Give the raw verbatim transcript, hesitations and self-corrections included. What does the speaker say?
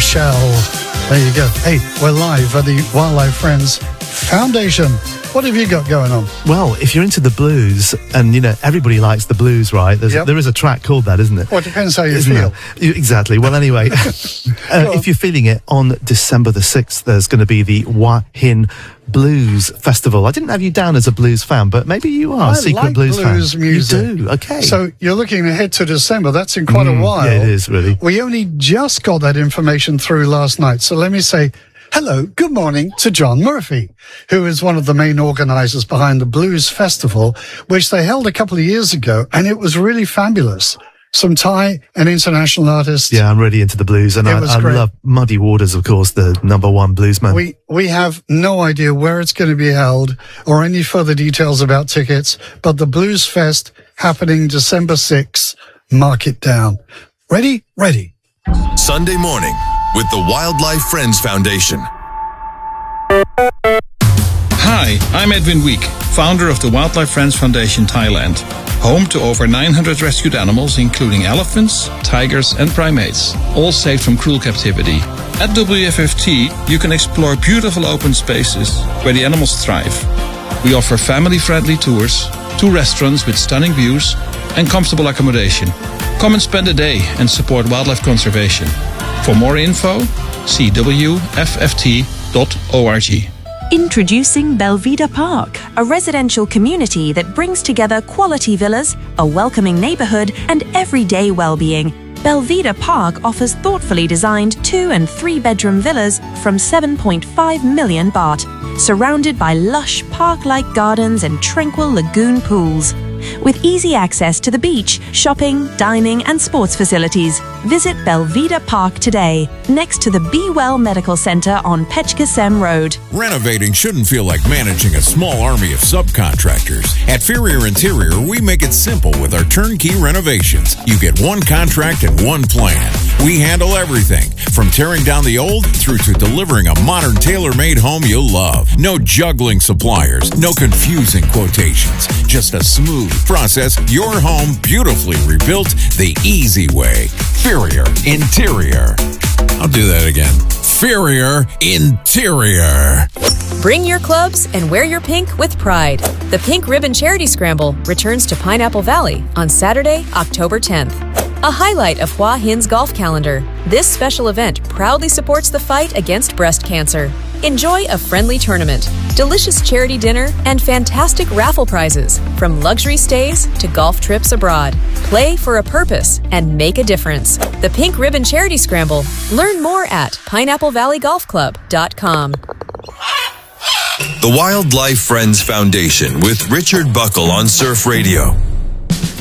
Michelle. There you go. Hey, we're live at the Wildlife Friends Foundation. What have you got going on? Well, if you're into the blues, and, you know, everybody likes the blues, right? There's, yep. There is a track called that, isn't it? Well, it depends how you isn't feel. There? Exactly. Well, anyway, uh, if you're feeling it, on December the sixth, there's going to be the Hua Hin Blues Festival. I didn't have you down as a blues fan, but maybe you are I a secret like blues, blues fan. music. You do? Okay. So you're looking ahead to December. That's in quite mm, a while. Yeah, it is, really. We only just got that information through last night. So let me say hello, good morning to John Murphy, who is one of the main organisers behind the Blues Festival, which they held a couple of years ago, and it was really fabulous. Some Thai and international artists. Yeah, I'm really into the blues, and I, I love Muddy Waters, of course, the number one bluesman. We we have no idea where it's going to be held or any further details about tickets, but the Blues Fest happening December sixth. Mark it down. Ready? Ready. Sunday morning with the Wildlife Friends Foundation. Hi, I'm Edwin Week, founder of the Wildlife Friends Foundation Thailand, home to over nine hundred rescued animals, including elephants, tigers, and primates, all saved from cruel captivity. At W F F T, you can explore beautiful open spaces where the animals thrive. We offer family-friendly tours, two restaurants with stunning views, and comfortable accommodation. Come and spend a day and support wildlife conservation. For more info, see w f f t dot org. Introducing Belvedere Park, a residential community that brings together quality villas, a welcoming neighborhood, and everyday well-being. Belvedere Park offers thoughtfully designed two and three bedroom villas from seven point five million baht, surrounded by lush park-like gardens and tranquil lagoon pools. With easy access to the beach, shopping, dining, and sports facilities, visit Belvedere Park today, next to the Be Well Medical Center on Pechkasem Road. Renovating shouldn't feel like managing a small army of subcontractors. At Ferrier Interior, we make it simple with our turnkey renovations. You get one contract and one plan. We handle everything, from tearing down the old through to delivering a modern tailor-made home you'll love. No juggling suppliers, no confusing quotations, just a smooth process, your home beautifully rebuilt the easy way. Ferrier Interior. I'll do that again. Ferrier Interior. Bring your clubs and wear your pink with pride. The Pink Ribbon Charity Scramble returns to Pineapple Valley on Saturday, October tenth. A highlight of Hua Hin's golf calendar, this special event proudly supports the fight against breast cancer. Enjoy a friendly tournament, delicious charity dinner, and fantastic raffle prizes, from luxury stays to golf trips abroad. Play for a purpose and make a difference. The Pink Ribbon Charity Scramble. Learn more at pineapple valley golf club dot com. The Wildlife Friends Foundation with Richard Buckle on Surf Radio.